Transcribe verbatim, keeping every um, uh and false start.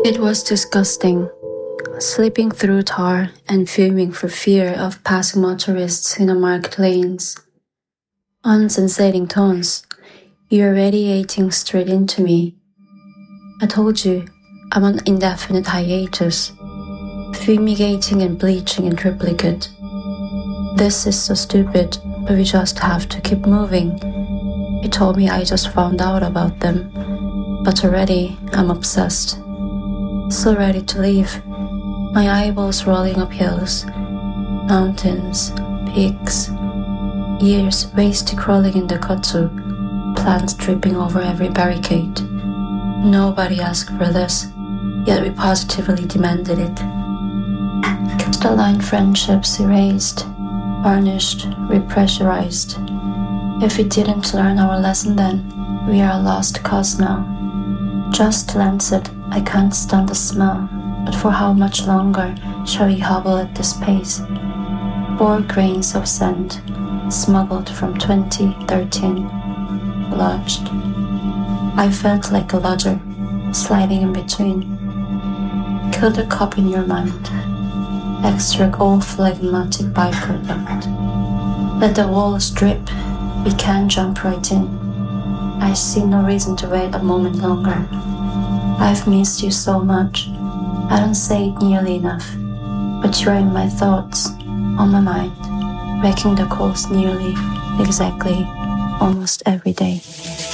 It was disgusting, slipping through tar and fuming for fear of passing motorists in unmarked lanes. Unsensating tones, you're radiating straight into me. I told you, I'm on indefinite hiatus, fumigating and bleaching in triplicate. This is so stupid, but we just have to keep moving. You told me I just found out about them, but already I'm obsessed. So ready to leave, my eyeballs rolling up hills, mountains, peaks, years wasted crawling in the kotsu, plants dripping over every barricade. Nobody asked for this, yet we positively demanded it. Crystalline friendships erased, varnished, repressurized. If we didn't learn our lesson then, we are a lost cause now. Just Lancet, I can't stand the smell, but for how much longer shall we hobble at this pace? Four grains of sand, smuggled from twenty thirteen, lodged. I felt like a lodger, sliding in between. Kill the cop in your mind. Extract all phlegmatic byproduct. Let the walls drip, we can jump right in. I see no reason to wait a moment longer. I've missed you so much. I don't say it nearly enough, but you're in my thoughts, on my mind, wrecking the course nearly, exactly, almost every day.